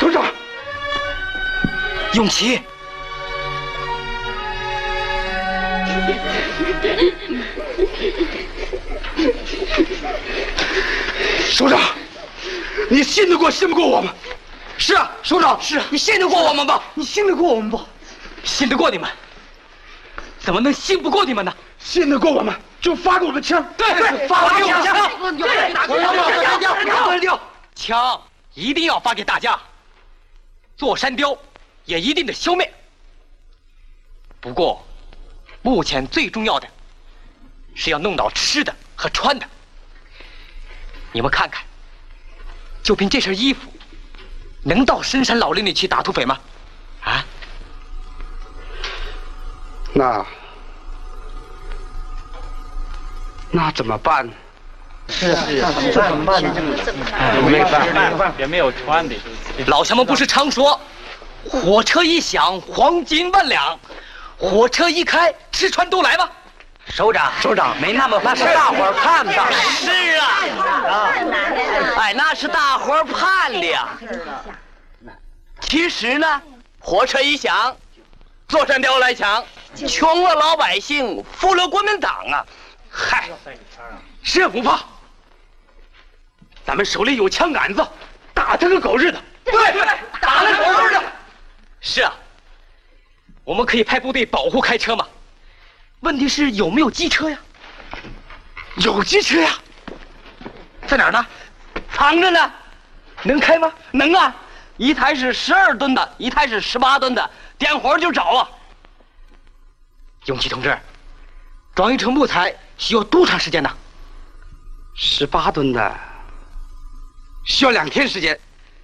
首长， 永琪， 首长，你信得过信不过我们？ 是啊，首长，是啊，你信得过我们吧？ 你信得过我们吧？ 信得过你们，怎么能信不过你们呢？ 信得过我们就发给我们枪。 对，发给我们枪。枪一定要发给大家，座山雕也一定得消灭。不过，目前最重要的是要弄到吃的和穿的。你们看看，就凭这身衣服，能到深山老林里去打土匪吗？啊？ 那怎么办？ 是，怎么办呢？ 没办法， 也没有穿的。 老乡们不是常说，火车一响，黄金万两；火车一开，吃穿都来吗？ 首长，没那么，那是大伙儿盼的。 是啊， 哎，那是大伙儿盼的呀。其实呢，火车一响，座山雕来抢，穷了老百姓，富了国民党啊！ 嗨，这不怕，咱们手里有枪杆子，打他个狗日的！ 对，打他狗日的！是啊，我们可以派部队保护开车嘛。问题是有没有机车呀？ 有机车呀， 在哪儿呢？ 藏着呢。 能开吗？ 能啊，一台是12吨的，一台是18吨的，点火就找啊。 永琪同志，装一车木材需要多长时间呢 ？18吨的，需要2天时间。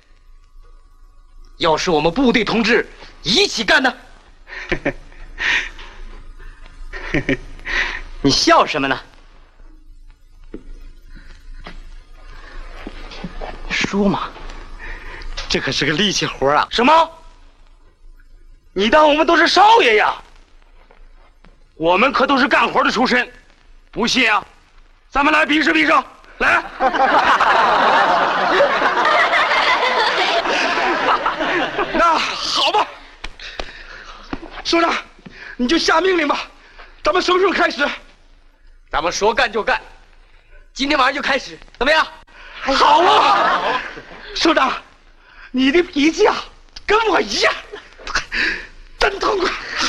要是我们部队同志一起干呢？ 你笑什么呢？说嘛， 这可是个力气活啊！ 什么？ 你当我们都是少爷呀？我们可都是干活的出身，不信啊？咱们来比试比试，来！那好吧，首长，你就下命令吧，咱们什么时候开始？ 咱们说干就干，今天晚上就开始，怎么样？ 好啊，首长，你的脾气啊，跟我一样，真痛快。